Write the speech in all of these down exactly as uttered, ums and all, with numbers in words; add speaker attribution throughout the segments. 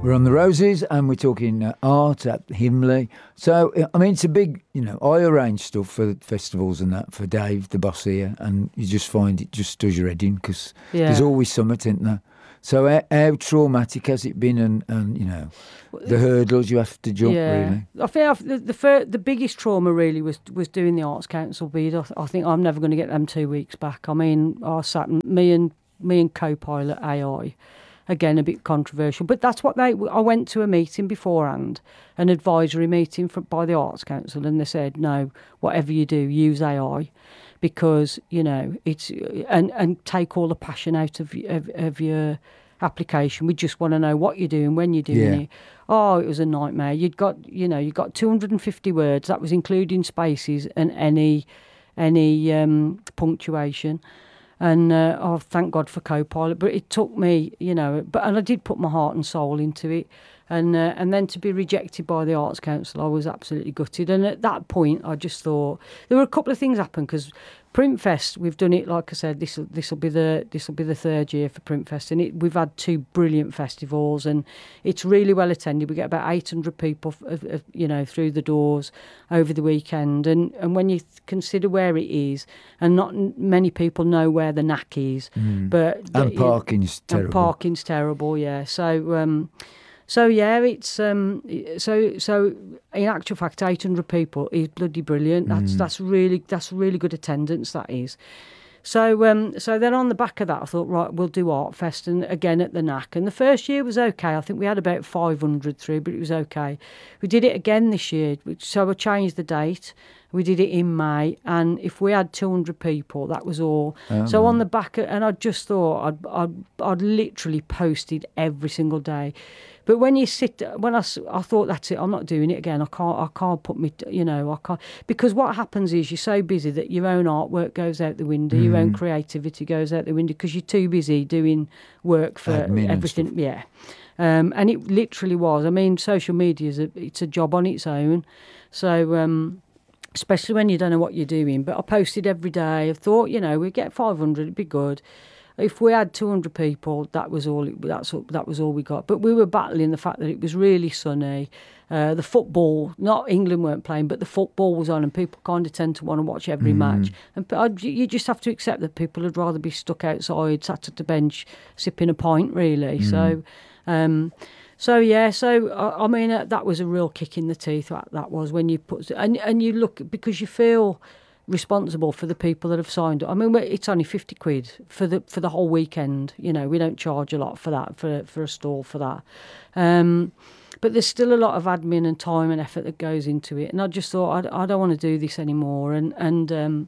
Speaker 1: We're on the Roses and we're talking uh, art at Himley. So, I mean, it's a big, you know, I arrange stuff for festivals and that for Dave, the boss here, and you just find it just does your head in because
Speaker 2: Yeah.
Speaker 1: there's always something, isn't there? So how, how traumatic has it been and, and, you know, the hurdles you have to jump,
Speaker 2: Yeah.
Speaker 1: really?
Speaker 2: I think I've, the the, fir- the biggest trauma really was was doing the Arts Council bid. I, th- I think I'm never going to get them two weeks back. I mean, I sat me and me and co-pilot A I. Again, a bit controversial, but that's what they. I went to a meeting beforehand, an advisory meeting for, by the Arts Council, and they said, no, whatever you do, use A I, because you know it's and and take all the passion out of of, of your application. We just want to know what you're doing, when you're doing
Speaker 1: Yeah.
Speaker 2: it. Oh, it was a nightmare. You'd got, you know, you got two hundred fifty words. That was including spaces and any any um, punctuation. And uh, oh, thank God for Copilot. But it took me, you know, but and I did put my heart and soul into it. And uh, and then to be rejected by the Arts Council, I was absolutely gutted. And at that point, I just thought there were a couple of things happen because Printfest, we've done it, like I said, this will this will be the this will be the third year for Printfest, and it, we've had two brilliant festivals, and it's really well attended. We get about eight hundred people, f- f- you know, through the doors over the weekend, and and when you th- consider where it is, and not n- many people know where the N A C is,
Speaker 1: Mm.
Speaker 2: but
Speaker 1: And
Speaker 2: you-
Speaker 1: parking's terrible.
Speaker 2: And parking's terrible, yeah. So. Um, So yeah, it's um, so so. In actual fact, eight hundred people is bloody brilliant. That's
Speaker 1: Mm.
Speaker 2: that's really that's really good attendance. That is. So um, so then on the back of that, I thought, right, we'll do Art Fest, and again at the N A C. And the first year was okay. I think we had about five hundred through, but it was okay. We did it again this year, which, so I changed the date. We did it in May, and if we had two hundred people, that was all.
Speaker 1: Oh,
Speaker 2: so on
Speaker 1: right.
Speaker 2: the back, of, and I just thought I'd, I'd I'd literally posted every single day. But when you sit, when I, s- I thought that's it, I'm not doing it again. I can't, I can't put me, you know, I can't, because what happens is you're so busy that your own artwork goes out the window, your own
Speaker 1: Mm.
Speaker 2: creativity goes out the window because you're too busy doing work for
Speaker 1: Admin and
Speaker 2: everything.
Speaker 1: stuff.
Speaker 2: Yeah, um, and it literally was. I mean, social media is a, it's a job on its own, so. Um, Especially when you don't know what you're doing. But I posted every day. I thought, you know, we'd get five hundred, it'd be good. If we had two hundred people, that was all. It, that's all, that was all we got. But we were battling the fact that it was really sunny. Uh, the football, not England weren't playing, but the football was on, and people kind of tend to want to watch every
Speaker 1: Mm.
Speaker 2: match. And I, you just have to accept that people would rather be stuck outside, sat at the bench, sipping a pint, really.
Speaker 1: Mm.
Speaker 2: So. Um, So yeah, so I, I mean uh, that was a real kick in the teeth. That, that was when you put and and you look because you feel responsible for the people that have signed up. I mean, it's only fifty quid for the for the whole weekend. You know, we don't charge a lot for that for for a stall for that. Um, but there's still a lot of admin and time and effort that goes into it. And I just thought I, I don't want to do this anymore. And and um,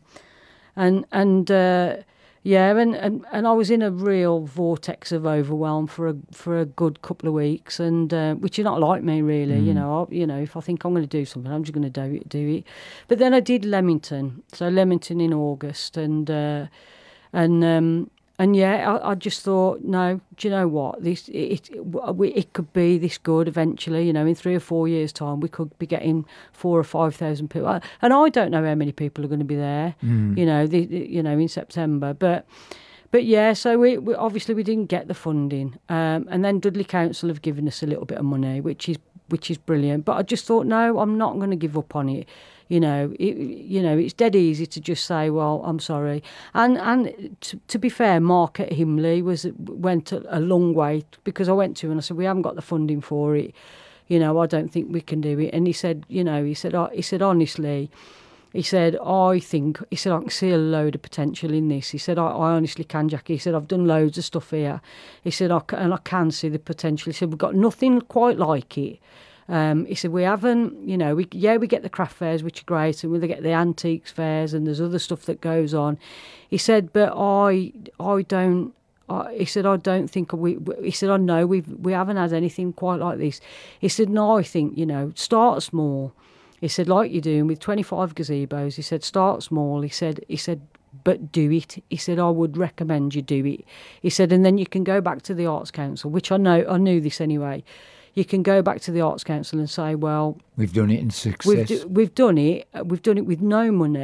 Speaker 2: and and. Uh, Yeah, and, and, and I was in a real vortex of overwhelm for a for a good couple of weeks, and uh, which is not like me really.
Speaker 1: Mm.
Speaker 2: You know, I, you know, if I think I'm going to do something, I'm just going to do it, do it. But then I did Leamington, so Leamington in August, and uh, and um, and yeah, I, I just thought, no, do you know what? This it, it it could be this good eventually. You know, in three or four years' time, we could be getting four or five thousand people, and I don't know how many people are going to be there.
Speaker 1: Mm.
Speaker 2: You know, the, you know, in September, but. But yeah, so we, we obviously we didn't get the funding, um, and then Dudley Council have given us a little bit of money, which is which is brilliant. But I just thought, no, I'm not going to give up on it. You know, it, you know, it's dead easy to just say, well, I'm sorry. And and to, to be fair, Mark at Himley was went a, a long way because I went to him and I said, we haven't got the funding for it. You know, I don't think we can do it. And he said, you know, he said, oh, he said honestly. He said, I think, he said, I can see a load of potential in this. He said, I, I honestly can, Jackie. He said, I've done loads of stuff here. He said, I can, and I can see the potential. He said, we've got nothing quite like it. Um, he said, we haven't, you know, we yeah, we get the craft fairs, which are great, and we get the antiques fairs, and there's other stuff that goes on. He said, but I, I don't, I, he said, I don't think we, he said, I know we've, we haven't had anything quite like this. He said, no, I think, you know, start small. He said, like you're doing with twenty-five gazebos. He said, start small. He said, he said, but do it. He said, I would recommend you do it. He said, and then you can go back to the Arts Council, which I know, I knew this anyway. You can go back to the Arts Council and say, well,
Speaker 1: We've done it in success.
Speaker 2: we've do, we've done it. We've done it with no money.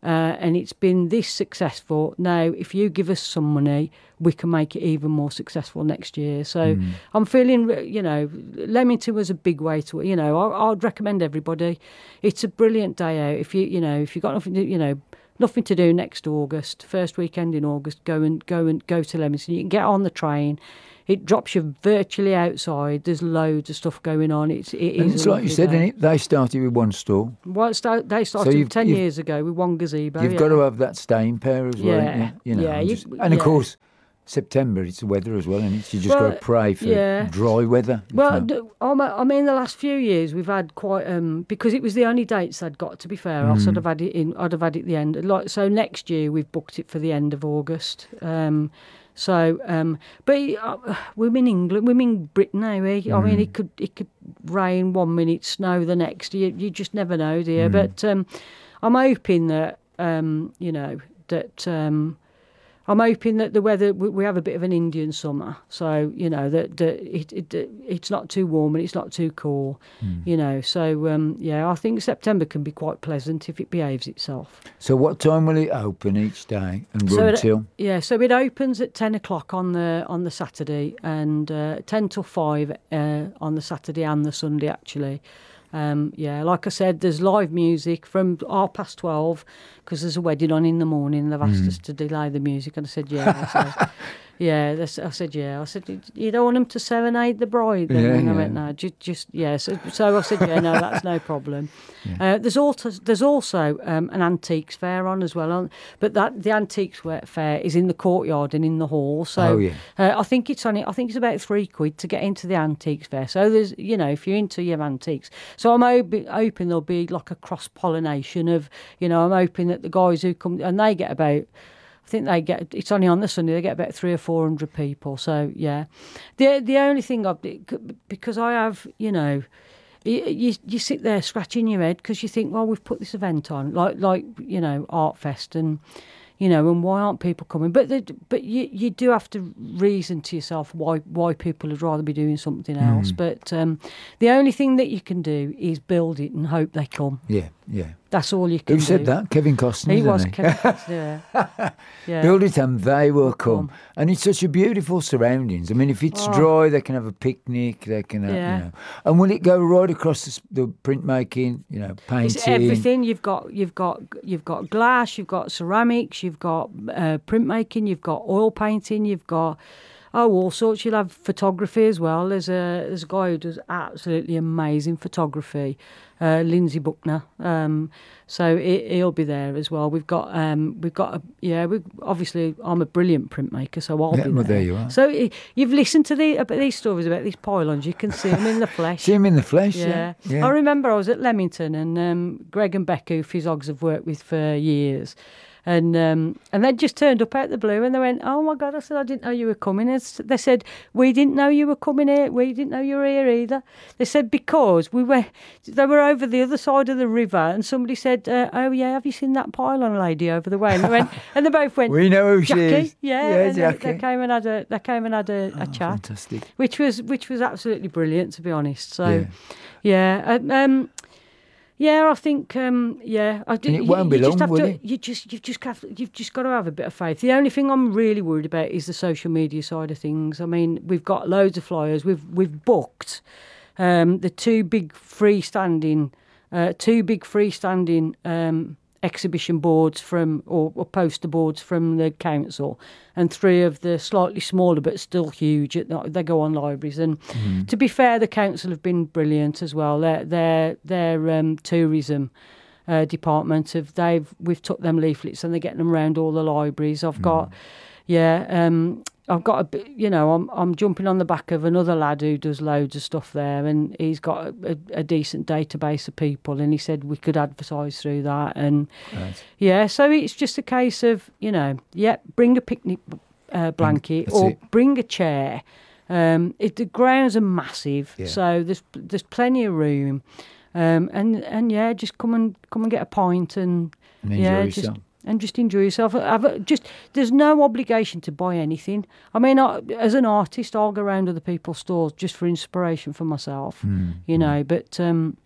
Speaker 2: Uh, and it's been this successful. Now, if you give us some money, we can make it even more successful next year. So mm. I'm feeling, you know, Leamington was a big way to, you know, I, I'd recommend everybody. It's a brilliant day out. If you, you know, if you've got nothing to, you know, nothing to do next August, first weekend in August, go and go and go to Leamington. You can get on the train. It drops you virtually outside. There's loads of stuff going on. It's it
Speaker 1: and
Speaker 2: is
Speaker 1: it's like you said,
Speaker 2: day.
Speaker 1: It, they started with one stall.
Speaker 2: Well, start, they started
Speaker 1: so
Speaker 2: ten years ago with one gazebo.
Speaker 1: You've
Speaker 2: yeah.
Speaker 1: got to have that staying pair as well.
Speaker 2: Yeah,
Speaker 1: you? You know,
Speaker 2: yeah.
Speaker 1: and,
Speaker 2: You,
Speaker 1: just, and of
Speaker 2: yeah.
Speaker 1: course, September, it's the weather as well, and you just
Speaker 2: well,
Speaker 1: got to pray for
Speaker 2: yeah.
Speaker 1: dry weather.
Speaker 2: Well, I mean, the last few years we've had quite um because it was the only dates they'd got. To be fair, mm. I sort of had it in. I'd have had it the end. Like so, next year we've booked it for the end of August. Um, so, um, but uh, we're in England, we're in Britain now. Eh? Mm. I mean, it could it could rain one minute, snow the next. You you just never know, dear. Mm. But um, I'm hoping that um, you know that. Um, I'm hoping that the weather, we have a bit of an Indian summer, so, you know, that, that it, it it's not too warm and it's not too cool, mm. you know. So, um, yeah, I think September can be quite pleasant if it behaves itself.
Speaker 1: So what time will it open each day and
Speaker 2: so
Speaker 1: run
Speaker 2: it,
Speaker 1: till?
Speaker 2: Yeah, so it opens at ten o'clock on the on the Saturday and uh, ten till five uh, on the Saturday and the Sunday, actually. Um, yeah, like I said, there's live music from half past twelve because there's a wedding on in the morning. They've asked mm. us to delay the music, and I said, yeah. So, yeah, I said, yeah. I said, you don't want them to serenade the bride then?
Speaker 1: Yeah,
Speaker 2: and I
Speaker 1: yeah.
Speaker 2: went, no, just, just yeah. So, so I said, yeah, no, that's no problem. Yeah. Uh, there's also there's also um, an antiques fair on as well, on, but that the antiques fair is in the courtyard and in the hall. So
Speaker 1: oh, yeah.
Speaker 2: uh, I think it's only I think it's about three quid to get into the antiques fair. So there's you know if you're into your antiques, so I'm hoping, hoping there'll be like a cross pollination of you know I'm hoping that the guys who come and they get about. I think they get it's only on the Sunday. They get about three or four hundred people. So yeah, the the only thing I've because I have you know. You, you you sit there scratching your head because you think, well, we've put this event on, like like you know, Art Fest, and you know, and why aren't people coming? But the, but you you do have to reason to yourself why why people would rather be doing something else. Mm. But um, the only thing that you can do is build it and hope they come.
Speaker 1: Yeah, yeah.
Speaker 2: That's all you can
Speaker 1: Who
Speaker 2: do.
Speaker 1: Who said that? Kevin Costner,
Speaker 2: He was
Speaker 1: he?
Speaker 2: Kevin Costner, yeah. yeah.
Speaker 1: Build it and they will come.
Speaker 2: come.
Speaker 1: And it's such a beautiful surroundings. I mean, if it's
Speaker 2: oh.
Speaker 1: dry, they can have a picnic, they can have,
Speaker 2: yeah.
Speaker 1: you know. And will it go right across the, the printmaking, you know, painting?
Speaker 2: It's everything. You've got, you've got, you've got glass, you've got ceramics, you've got uh, printmaking, you've got oil painting, you've got... Oh, all sorts. You'll have photography as well. There's a there's a guy who does absolutely amazing photography, uh, Lindsay Buckner. Um, so it, he'll be there as well. We've got um, we've got a, yeah. We obviously I'm a brilliant printmaker, so I'll
Speaker 1: yeah,
Speaker 2: be
Speaker 1: well,
Speaker 2: there.
Speaker 1: there you are.
Speaker 2: So it, you've listened to the about these stories about these pylons. You can see them in the flesh.
Speaker 1: See them in the flesh. Yeah.
Speaker 2: Yeah.
Speaker 1: yeah.
Speaker 2: I remember I was at Leamington and um, Greg and Becca, who Physiog's have worked with for years. And um, and they just turned up out the blue and they went, oh, my God, I said, I didn't know you were coming. And they said, we didn't know you were coming here. We didn't know you were here either. They said, because we were, they were over the other side of the river and somebody said, uh, oh, yeah, have you seen that pylon lady over the way? And they, went, and they both went,
Speaker 1: we know who
Speaker 2: Jackie.
Speaker 1: she is.
Speaker 2: Yeah,
Speaker 1: yeah
Speaker 2: and
Speaker 1: Jackie.
Speaker 2: They, they came and had a, they came and had a, a
Speaker 1: oh,
Speaker 2: chat.
Speaker 1: Fantastic.
Speaker 2: Which was, which was absolutely brilliant, to be honest. So,
Speaker 1: yeah.
Speaker 2: yeah um, Yeah, I think um, yeah. I do,
Speaker 1: and it won't
Speaker 2: you,
Speaker 1: be
Speaker 2: you
Speaker 1: long,
Speaker 2: just have
Speaker 1: will
Speaker 2: to,
Speaker 1: it?
Speaker 2: You just you've just have, you've just got to have a bit of faith. The only thing I'm really worried about is the social media side of things. I mean, we've got loads of flyers. We've we've booked um, the two big freestanding, uh, two big freestanding um, exhibition boards from or, or poster boards from the council, and three of the slightly smaller but still huge. They go on libraries, and mm. to be fair, the council have been brilliant as well. Their their their um, tourism uh, department have they've we've took them leaflets and they're getting them around all the libraries. I've mm. got yeah. Um, I've got a bit, you know, I'm I'm jumping on the back of another lad who does loads of stuff there, and he's got a, a, a decent database of people, and he said we could advertise through that, and right. yeah, so it's just a case of, you know, yeah, bring a picnic uh, blanket
Speaker 1: That's
Speaker 2: or
Speaker 1: it.
Speaker 2: bring a chair. Um, it, the grounds are massive,
Speaker 1: yeah.
Speaker 2: so there's there's plenty of room, um, and and yeah, just come and come and get a pint and,
Speaker 1: and enjoy
Speaker 2: yeah,
Speaker 1: yourself.
Speaker 2: just. And just enjoy yourself. I've just there's no obligation to buy anything. I mean, I, as an artist, I'll go around other people's stores just for inspiration for myself,
Speaker 1: mm.
Speaker 2: you know. But um,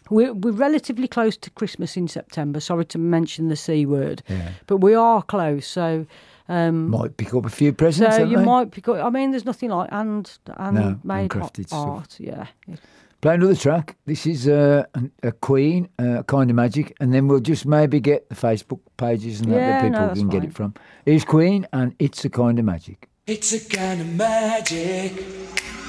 Speaker 2: we're, we're relatively close to Christmas in September. Sorry to mention the C word,
Speaker 1: Yeah.
Speaker 2: but we are close. So um,
Speaker 1: might pick up a few presents.
Speaker 2: so
Speaker 1: haven't
Speaker 2: you
Speaker 1: they?
Speaker 2: might pick up. I mean, there's nothing like hand and
Speaker 1: No,
Speaker 2: made
Speaker 1: handcrafted
Speaker 2: art.
Speaker 1: stuff.
Speaker 2: Yeah.
Speaker 1: Play another track. This is uh, a Queen, uh, Kind of Magic, and then we'll just maybe get the Facebook pages and that,
Speaker 2: Yeah,
Speaker 1: that people
Speaker 2: no, that's
Speaker 1: can get
Speaker 2: fine.
Speaker 1: it from. Here's Queen, and It's a Kind of Magic.
Speaker 3: It's a kind of magic.